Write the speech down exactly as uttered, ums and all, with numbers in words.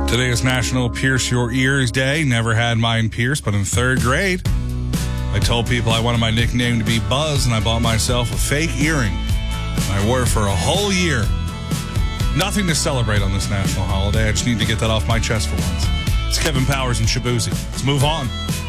Today is National Pierce Your Ears Day. Never had mine pierced, but in third grade, I told people I wanted my nickname to be Buzz, and I bought myself a fake earring. I wore it for a whole year. Nothing to celebrate on this national holiday. I just need to get that off my chest for once. It's Kevin Powers and Shabuzi. Let's move on.